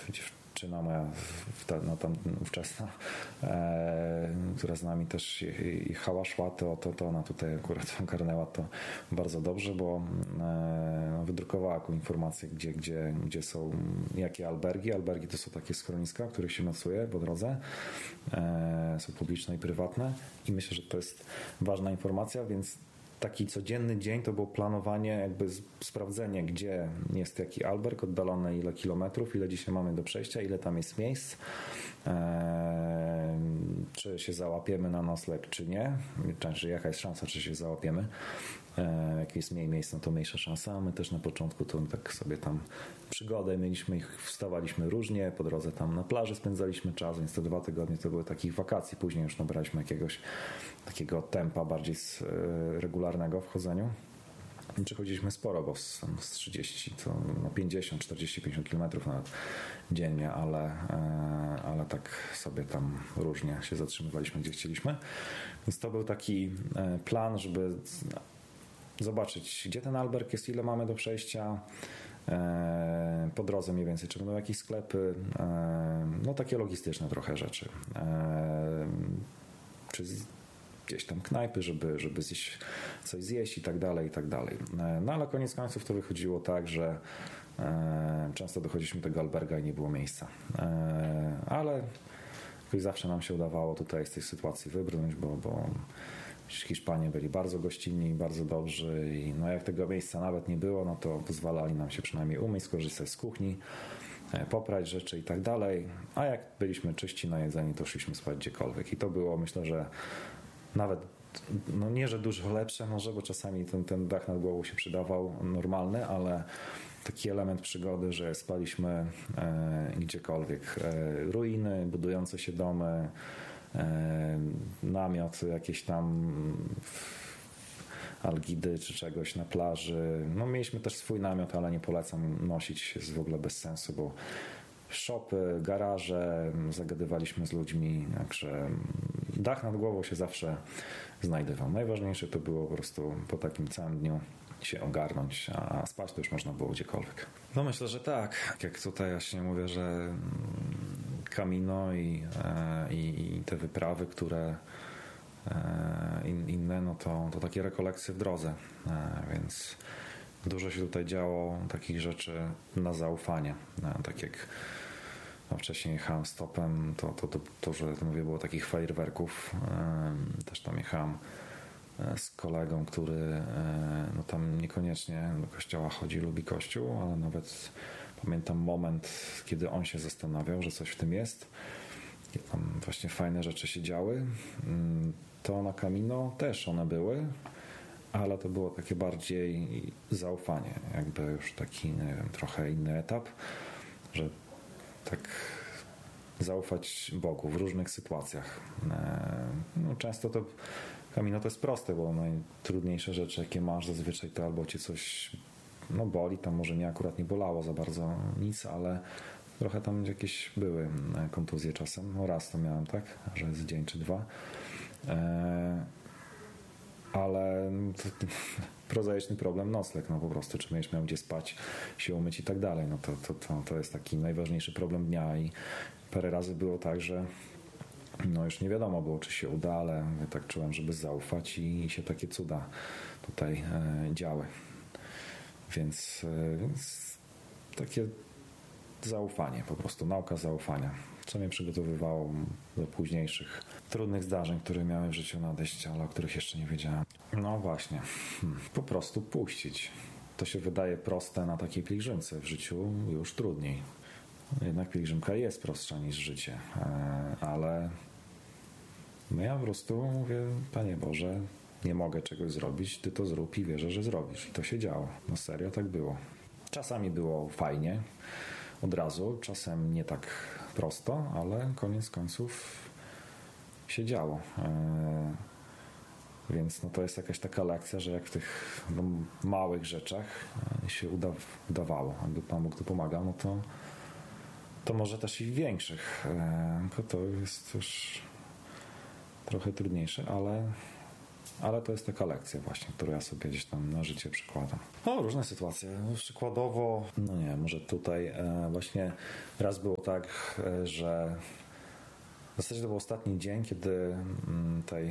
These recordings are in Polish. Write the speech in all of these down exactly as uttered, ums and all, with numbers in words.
dziewczyna moja no, tam ówczesna, e, która z nami też jechała, szła, to, to, to ona tutaj akurat ogarnęła to bardzo dobrze, bo e, wydrukowała taką informację, gdzie, gdzie, gdzie są, jakie albergi. Albergi to są takie schroniska, w których się nocuje po drodze. E, są publiczne i prywatne i myślę, że to jest ważna informacja, więc taki codzienny dzień to było planowanie, jakby sprawdzenie, gdzie jest jaki alberg, oddalony ile kilometrów, ile dzisiaj mamy do przejścia, ile tam jest miejsc, eee, czy się załapiemy na nocleg, czy nie, czy jaka jest szansa, czy się załapiemy. Eee, jak jest mniej miejsc, no to mniejsza szansa, a my też na początku to tak sobie tam przygodę mieliśmy, ich wstawaliśmy różnie, po drodze tam na plaży spędzaliśmy czas, więc te dwa tygodnie to były takich wakacji, później już nabraliśmy jakiegoś takiego tempa bardziej z, e, regularnego w chodzeniu. I przechodziliśmy sporo, bo z, z trzydzieści, to no pięćdziesiąt, czterdzieści, pięćdziesiąt kilometrów nawet dziennie, ale, e, ale tak sobie tam różnie się zatrzymywaliśmy, gdzie chcieliśmy. Więc to był taki e, plan, żeby zobaczyć, gdzie ten alberg jest, ile mamy do przejścia, e, po drodze mniej więcej, czy będą jakieś sklepy, e, no takie logistyczne trochę rzeczy. E, czy z, gdzieś tam knajpy, żeby, żeby zjeść, coś zjeść i tak dalej, i tak dalej. No ale koniec końców to wychodziło tak, że e, często dochodziliśmy do tego alberga i nie było miejsca. E, ale zawsze nam się udawało tutaj z tej sytuacji wybrnąć, bo, bo Hiszpanie byli bardzo gościnni, bardzo dobrzy i no jak tego miejsca nawet nie było, no to pozwalali nam się przynajmniej umyć, skorzystać z kuchni, poprać rzeczy i tak dalej. A jak byliśmy czyści na jedzenie, to szliśmy spać gdziekolwiek. I to było, myślę, że nawet, no nie, że dużo lepsze może, bo czasami ten, ten dach nad głową się przydawał normalny, ale taki element przygody, że spaliśmy e, gdziekolwiek. E, ruiny, budujące się domy, e, namiot, jakieś tam algidy czy czegoś na plaży. No mieliśmy też swój namiot, ale nie polecam nosić, jest w ogóle bez sensu, bo szopy, garaże, zagadywaliśmy z ludźmi, także dach nad głową się zawsze znajdował. Najważniejsze to było po prostu po takim całym dniu się ogarnąć, a spać to już można było gdziekolwiek. No myślę, że tak. Jak tutaj właśnie mówię, że Camino i, i, i te wyprawy, które inne, no to, to takie rekolekcje w drodze, więc dużo się tutaj działo takich rzeczy na zaufanie. Tak jak no wcześniej jechałem stopem, to, to, to, to że mówię, było takich fajerwerków. Też tam jechałem z kolegą, który no tam niekoniecznie do kościoła chodzi, lubi kościół, ale nawet pamiętam moment, kiedy on się zastanawiał, że coś w tym jest. Tam właśnie fajne rzeczy się działy. To na Camino też one były, ale to było takie bardziej zaufanie, jakby już taki, nie wiem, trochę inny etap, że tak zaufać Bogu w różnych sytuacjach. No, często to Camino to jest proste, bo najtrudniejsze rzeczy, jakie masz zazwyczaj, to albo cię coś no boli, tam może mnie akurat nie bolało za bardzo nic, ale trochę tam jakieś były kontuzje czasem. No raz to miałem, tak, że z dzień czy dwa. Ale to, prozaiczny problem nocleg, no po prostu, czy będziesz miał gdzie spać, się umyć i tak dalej, no to, to, to, to jest taki najważniejszy problem dnia i parę razy było tak, że no już nie wiadomo było, czy się uda, ale ja tak czułem, żeby zaufać i się takie cuda tutaj e, działy. Więc, e, więc takie zaufanie, po prostu nauka zaufania, co mnie przygotowywało do późniejszych trudnych zdarzeń, które miały w życiu nadejść, ale o których jeszcze nie wiedziałem. No właśnie, hmm. po prostu puścić. To się wydaje proste na takiej pielgrzymce, w życiu już trudniej. Jednak pielgrzymka jest prostsza niż życie, ale no ja po prostu mówię, Panie Boże, nie mogę czegoś zrobić, Ty to zrób i wierzę, że zrobisz. I to się działo. No serio, tak było. Czasami było fajnie, od razu, czasem nie tak prosto, ale koniec końców się działo. Więc no to jest jakaś taka lekcja, że jak w tych no, małych rzeczach się uda, udawało, jakby Pan Bóg tu pomagał, no to, to może też i w większych. To jest już trochę trudniejsze, ale ale to jest taka lekcja właśnie, którą ja sobie gdzieś tam na życie przykładam. No, różne sytuacje. Przykładowo, no nie, może tutaj e, właśnie raz było tak, e, że w zasadzie to był ostatni dzień, kiedy m, tej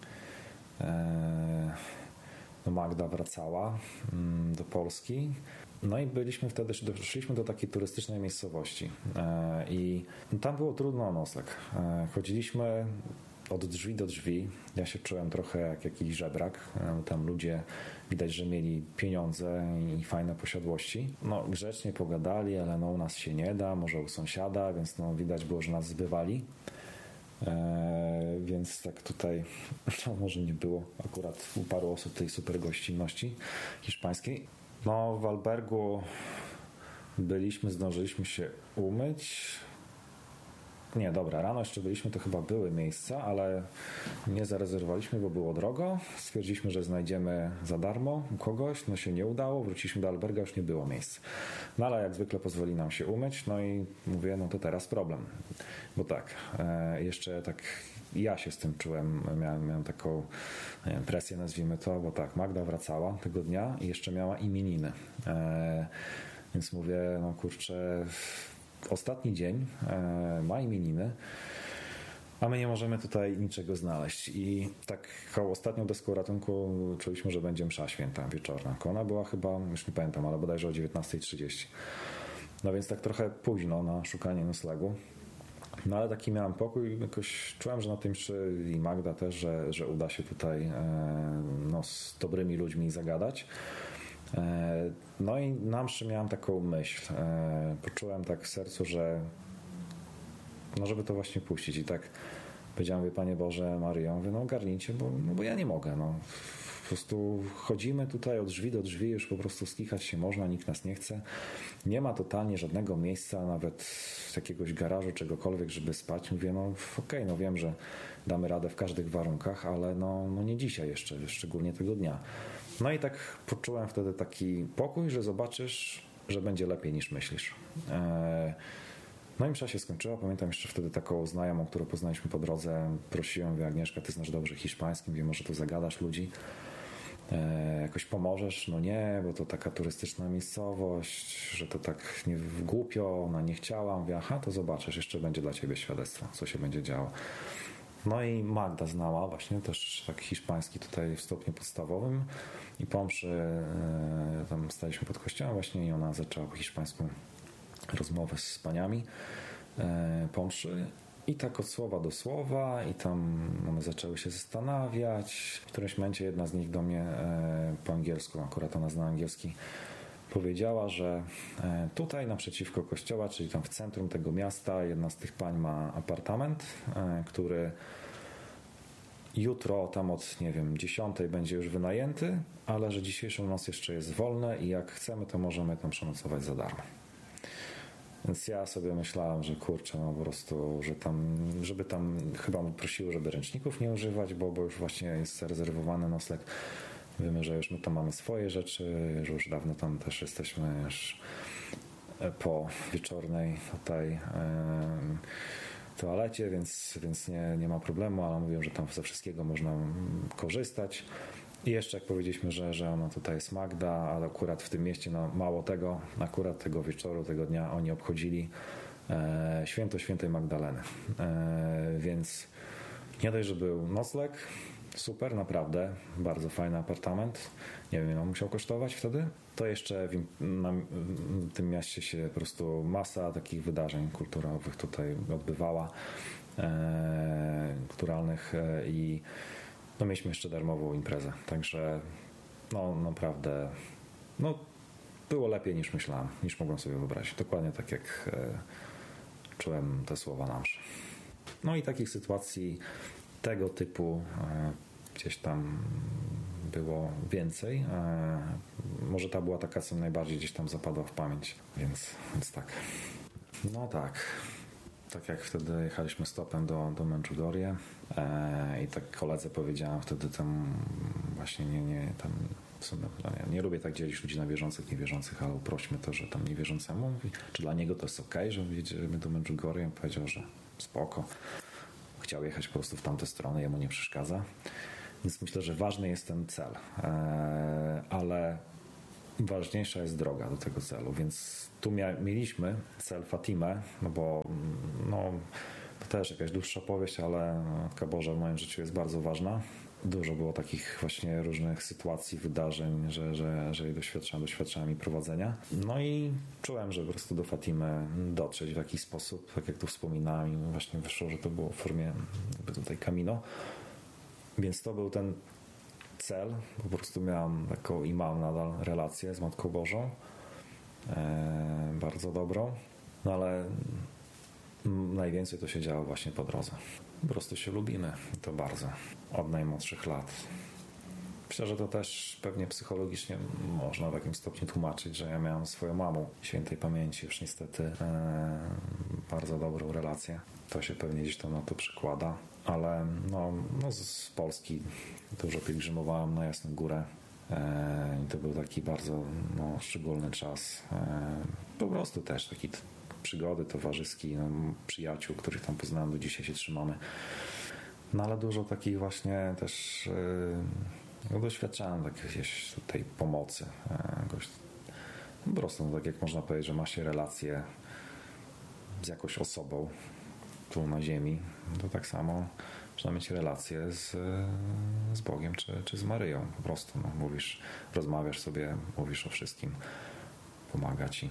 e, no Magda wracała m, do Polski. No i byliśmy wtedy, doszliśmy do takiej turystycznej miejscowości e, i tam było trudno o nocleg. E, chodziliśmy od drzwi do drzwi. Ja się czułem trochę jak jakiś żebrak. Tam ludzie widać, że mieli pieniądze i fajne posiadłości. No grzecznie pogadali, ale no u nas się nie da, może u sąsiada, więc no widać było, że nas zbywali. Eee, więc tak tutaj no może nie było akurat u paru osób tej super gościnności hiszpańskiej. No w albergu byliśmy, zdążyliśmy się umyć. Nie, dobra, rano jeszcze byliśmy, to chyba były miejsca, ale nie zarezerwowaliśmy, bo było drogo. Stwierdziliśmy, że znajdziemy za darmo u kogoś, no się nie udało, wróciliśmy do alberga, już nie było miejsc. No ale jak zwykle pozwoli nam się umyć, no i mówię, no to teraz problem. Bo tak, e, jeszcze tak ja się z tym czułem, miałem, miałem taką nie wiem, presję, nazwijmy to, bo tak, Magda wracała tego dnia i jeszcze miała imieniny. E, więc mówię, no kurczę, ostatni dzień, e, ma imieniny, a my nie możemy tutaj niczego znaleźć. I tak koło ostatnią deską ratunku czuliśmy, że będzie msza święta wieczorna. Ona była chyba, już nie pamiętam, ale bodajże o dziewiętnasta trzydzieści. No więc tak trochę późno na szukanie noclegu. No ale taki miałem pokój, jakoś czułem, że na tym mszy i Magda też, że, że uda się tutaj e, no, z dobrymi ludźmi zagadać. No i na mszy miałem taką myśl. Poczułem tak w sercu, że no żeby to właśnie puścić i tak powiedziałem, wie Panie Boże, Maryjo, mówię, no ogarnijcie, bo, no bo ja nie mogę. No. Po prostu chodzimy tutaj od drzwi do drzwi, już po prostu skichać się można, nikt nas nie chce. Nie ma totalnie żadnego miejsca, nawet jakiegoś garażu, czegokolwiek, żeby spać. Mówię, no okej, okay, no wiem, że damy radę w każdych warunkach, ale no, no nie dzisiaj jeszcze, szczególnie tego dnia. No i tak poczułem wtedy taki pokój, że zobaczysz, że będzie lepiej niż myślisz. No i msza się skończyła. Pamiętam jeszcze wtedy taką znajomą, którą poznaliśmy po drodze. Prosiłem, mówię, Agnieszka, ty znasz dobrze hiszpański, mówię, może tu zagadasz ludzi, e, jakoś pomożesz? No nie, bo to taka turystyczna miejscowość, że to tak nie głupio, ona nie chciała. Mówię, aha, to zobaczysz, jeszcze będzie dla ciebie świadectwo, co się będzie działo. No i Magda znała właśnie też tak hiszpański tutaj w stopniu podstawowym i po mszy e, tam staliśmy pod kościołem właśnie i ona zaczęła po hiszpańsku rozmowę z paniami e, po mszy i tak od słowa do słowa i tam one zaczęły się zastanawiać. W którymś momencie jedna z nich do mnie e, po angielsku, akurat ona zna angielski, powiedziała, że e, tutaj naprzeciwko kościoła, czyli tam w centrum tego miasta, jedna z tych pań ma apartament, e, który jutro tam od, nie wiem, dziesiątej będzie już wynajęty, ale że dzisiejszą noc jeszcze jest wolne i jak chcemy, to możemy tam przenocować za darmo. Więc ja sobie myślałem, że kurczę, no po prostu, że tam, żeby tam chyba prosiły, żeby ręczników nie używać, bo, bo już właśnie jest zarezerwowany nocleg. Wiemy, że już my tam mamy swoje rzeczy, że już dawno tam też jesteśmy już po wieczornej tutaj toalecie, więc, więc nie, nie ma problemu, ale mówią, że tam ze wszystkiego można korzystać. I jeszcze jak powiedzieliśmy, że, że ona tutaj jest Magda, ale akurat w tym mieście, no mało tego, akurat tego wieczoru, tego dnia oni obchodzili e, święto świętej Magdaleny. E, więc nie dość, że był nocleg, super, naprawdę, bardzo fajny apartament. Nie wiem, ile on musiał kosztować wtedy. To jeszcze w, na, w tym mieście się po prostu masa takich wydarzeń kulturowych tutaj odbywała, e, kulturalnych e, i no mieliśmy jeszcze darmową imprezę, także no naprawdę no, było lepiej niż myślałem, niż mogłem sobie wyobrazić. Dokładnie tak jak e, czułem te słowa na mszy. No i takich sytuacji tego typu e, gdzieś tam było więcej. E, może ta była taka, co najbardziej gdzieś tam zapadła w pamięć, więc, więc tak. No tak. Tak jak wtedy jechaliśmy stopem do, do Medjugorje e, i tak koledze powiedziałem wtedy tam właśnie nie, nie, tam w sumie, no nie, nie lubię tak dzielić ludzi na wierzących, niewierzących, ale uprośmy to, że tam niewierzącemu mówi, czy dla niego to jest okej, że jedziemy do Medjugorje. Powiedział, że spoko. Chciał jechać po prostu w tamtę stronę, jemu nie przeszkadza. Więc myślę, że ważny jest ten cel, ale ważniejsza jest droga do tego celu, więc tu mia- mieliśmy cel Fatimę, no bo no, to też jakaś dłuższa powieść, ale Matka Boża w moim życiu jest bardzo ważna. Dużo było takich właśnie różnych sytuacji, wydarzeń, że, że, że jej doświadczałem, doświadczałem i prowadzenia. No i czułem, że po prostu do Fatimy dotrzeć w jakiś sposób, tak jak tu wspominałem, i właśnie wyszło, że to było w formie tutaj Camino. Więc to był ten cel, po prostu miałem taką i mam nadal relację z Matką Bożą, e, bardzo dobrą, no ale najwięcej to się działo właśnie po drodze. Po prostu się lubimy, to bardzo, od najmłodszych lat. Myślę, że to też pewnie psychologicznie można w jakimś stopniu tłumaczyć, że ja miałem swoją mamą świętej pamięci, już niestety e, bardzo dobrą relację. To się pewnie gdzieś tam na to przykłada, ale no, no z Polski dużo pielgrzymowałem na Jasną Górę e, i to był taki bardzo no, szczególny czas. E, po prostu też taki t- przygody towarzyski, no, przyjaciół, których tam poznałem, do dzisiaj się trzymamy. No ale dużo takich właśnie też e, no, doświadczałem jakiejś tutaj pomocy. E, jakoś, po prostu, no, tak jak można powiedzieć, że ma się relacje z jakąś osobą tu na ziemi, to tak samo można mieć relacje z, z Bogiem czy, czy z Maryją. Po prostu no, mówisz, rozmawiasz sobie, mówisz o wszystkim, pomaga ci.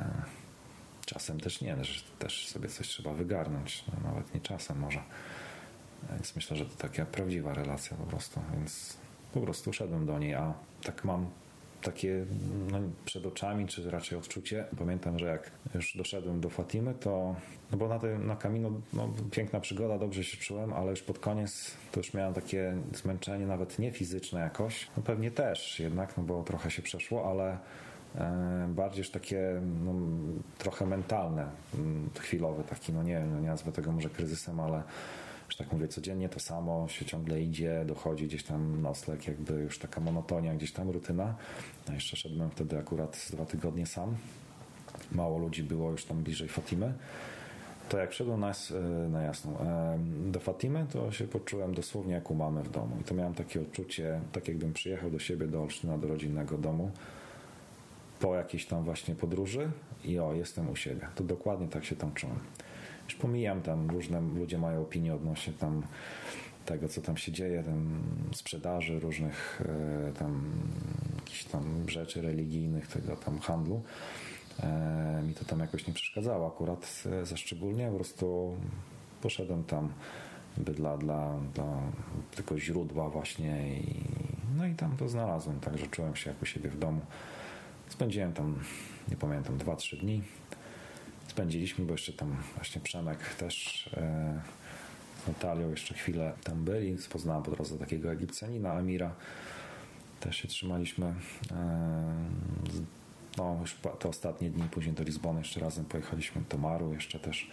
Czasem też nie, że też sobie coś trzeba wygarnąć, no, nawet nie czasem może. Więc myślę, że to taka prawdziwa relacja po prostu, więc po prostu szedłem do niej, a tak mam takie no, przed oczami, czy raczej odczucie. Pamiętam, że jak już doszedłem do Fatimy, to no bo na, tym, na Camino no, piękna przygoda, dobrze się czułem, ale już pod koniec to już miałem takie zmęczenie, nawet nie fizyczne jakoś. No pewnie też jednak, no bo trochę się przeszło, ale e, bardziej już takie no, trochę mentalne, m, chwilowe taki, no nie, no nie nazwę tego może kryzysem, ale że tak mówię, codziennie to samo się ciągle idzie, dochodzi gdzieś tam nocleg, jakby już taka monotonia, gdzieś tam rutyna. No jeszcze szedłem wtedy akurat dwa tygodnie sam. Mało ludzi było już tam bliżej Fatimy. To jak wszedłem na, na Jasną do Fatimy, to się poczułem dosłownie jak u mamy w domu. I to miałem takie odczucie, tak jakbym przyjechał do siebie, do Olsztyna, do rodzinnego domu po jakiejś tam właśnie podróży i o, jestem u siebie. To dokładnie tak się tam czułem. Już pomijam tam, różne ludzie mają opinie odnośnie tam tego, co tam się dzieje, tam sprzedaży różnych e, tam jakichś tam rzeczy religijnych, tego tam handlu. E, mi to tam jakoś nie przeszkadzało akurat e, za szczególnie, po prostu poszedłem tam by dla, dla, dla tylko źródła właśnie i no i tam to znalazłem, także czułem się jak u siebie w domu. Spędziłem tam, nie pamiętam, dwa trzy dni. Spędziliśmy, bo jeszcze tam właśnie Przemek też e, z Natalią jeszcze chwilę tam byli. Poznałem po drodze takiego Egipcjanina, Amira. Też się trzymaliśmy. E, no już te ostatnie dni, później do Lizbony jeszcze razem pojechaliśmy do Maru jeszcze też.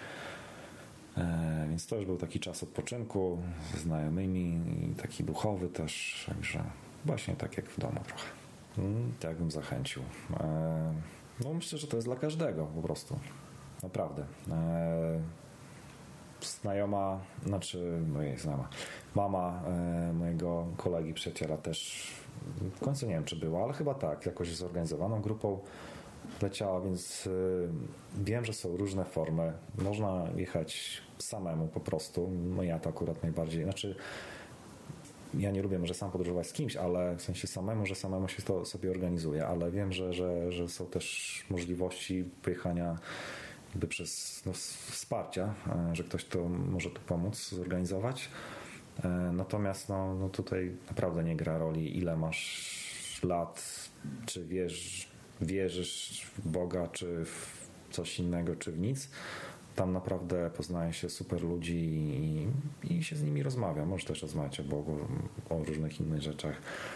E, więc to już był taki czas odpoczynku ze znajomymi i taki duchowy też. Także właśnie tak jak w domu trochę. Mm, tak bym zachęcił. E, no myślę, że to jest dla każdego po prostu. Naprawdę. E, znajoma, znaczy, no jej znajoma, mama e, mojego kolegi, przyjaciela też, w końcu nie wiem, czy była, ale chyba tak, jakoś zorganizowaną grupą leciała, więc e, wiem, że są różne formy. Można jechać samemu po prostu. No ja to akurat najbardziej, znaczy ja nie lubię może sam podróżować z kimś, ale w sensie samemu, że samemu się to sobie organizuje, ale wiem, że, że, że są też możliwości pojechania jakby przez no, wsparcia, że ktoś to może tu pomóc zorganizować. Natomiast no, no tutaj naprawdę nie gra roli, ile masz lat, czy wiesz, wierzysz w Boga, czy w coś innego, czy w nic. Tam naprawdę poznaje się super ludzi i, i się z nimi rozmawia. Może też rozmawiać o Bogu, o różnych innych rzeczach.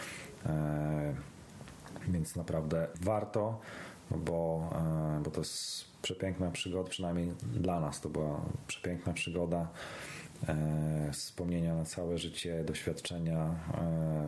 E, więc naprawdę warto, bo, e, bo to jest przepiękna przygoda, przynajmniej dla nas to była przepiękna przygoda. E, wspomnienia na całe życie, doświadczenia, e,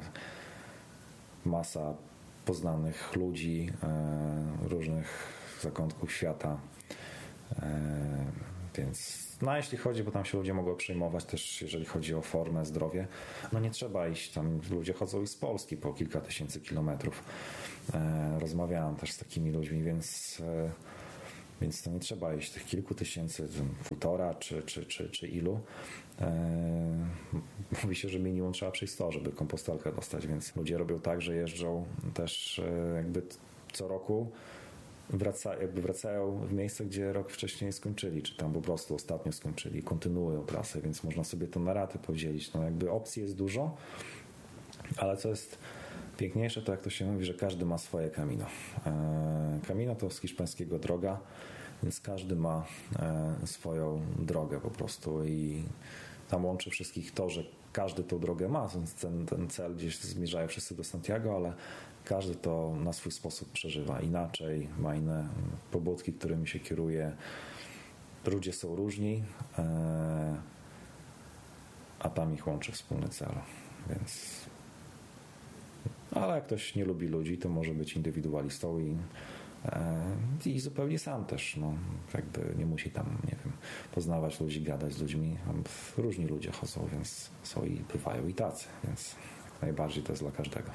masa poznanych ludzi, e, różnych zakątków świata. Więc, no a jeśli chodzi, bo tam się ludzie mogą przejmować też, jeżeli chodzi o formę, zdrowie, no nie trzeba iść, tam ludzie chodzą i z Polski po kilka tysięcy kilometrów. E, rozmawiałem też z takimi ludźmi, więc, e, więc to nie trzeba iść tych kilku tysięcy, półtora czy, czy, czy, czy ilu. E, mówi się, że minimum trzeba przejść sto, żeby kompostelkę dostać, więc ludzie robią tak, że jeżdżą też e, jakby co roku Wraca, jakby wracają w miejsce, gdzie rok wcześniej skończyli, czy tam po prostu ostatnio skończyli, kontynuują trasę, więc można sobie to na raty podzielić. No jakby opcji jest dużo, ale co jest piękniejsze, to jak to się mówi, że każdy ma swoje Camino. E, Camino to z hiszpańskiego droga, więc każdy ma e, swoją drogę po prostu i tam łączy wszystkich to, że każdy tą drogę ma, więc ten, ten cel gdzieś zmierzają wszyscy do Santiago, ale każdy to na swój sposób przeżywa inaczej, ma inne pobudki, którymi się kieruje. Ludzie są różni, e, a tam ich łączy wspólny cel, więc ale jak ktoś nie lubi ludzi, to może być indywidualistą i, e, i zupełnie sam też, no, jakby nie musi tam, nie wiem, poznawać ludzi, gadać z ludźmi. Różni ludzie chodzą, więc są i bywają i tacy, więc jak najbardziej to jest dla każdego.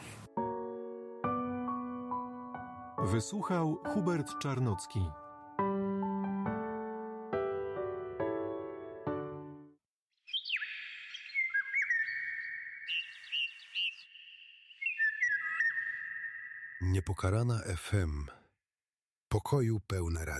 Wysłuchał Hubert Czarnocki. Niepokalana F M. Pokoju pełne radio.